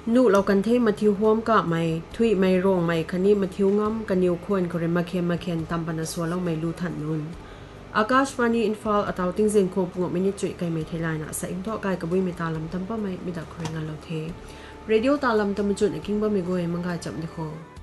นูเรากันเทมาทิวห่วมกะไม่ทุยไม่โรงไม่คันนี้มาทิวงอมกันนิวควรก็เรมาเคนตามปนัสวาเราไม่รู้ทันนุนอากาศวานีอินฟอลอัตาวติงเซนโคปงไม่นิจุยไกไม่เทลายนะสะอิงทอกายกับบุยไม่ตาลำตั้มป้าไม่ดักครงันเราเทเรดิโอตาลำตั้มจุดกิ้งบ่ไม่โกยมังกาจับนิโค